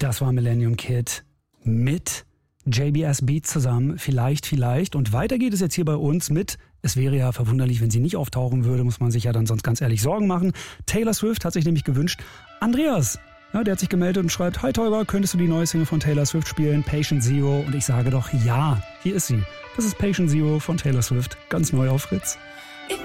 Das war Millennium Kid mit JBS Beat zusammen. Vielleicht. Und weiter geht es jetzt hier bei uns mit, es wäre ja verwunderlich, wenn sie nicht auftauchen würde, muss man sich ja dann sonst ganz ehrlich Sorgen machen. Taylor Swift hat sich nämlich gewünscht, Andreas, ja, der hat sich gemeldet und schreibt, hi Teurer, könntest du die neue Single von Taylor Swift spielen, Patient Zero? Und ich sage doch ja, hier ist sie. Das ist Patient Zero von Taylor Swift, ganz neu auf Fritz.